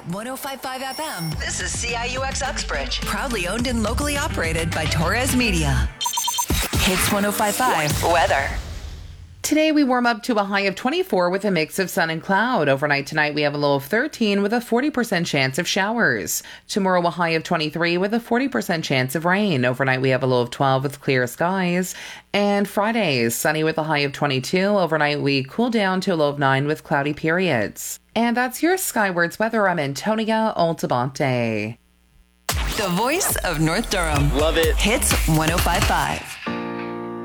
at 105.5 FM. This is CIUX Uxbridge. Proudly owned and locally operated by Torres Media. Hits 105.5. Weather. Today we warm up to a high of 24 with a mix of sun and cloud. Overnight tonight we have a low of 13 with a 40% chance of showers. Tomorrow a high of 23 with a 40% chance of rain. Overnight we have a low of 12 with clear skies. And Friday is sunny with a high of 22. Overnight we cool down to a low of 9 with cloudy periods. And that's your Skywards weather. I'm Antonia Altabante. The voice of North Durham. Love it. Hits 105.5.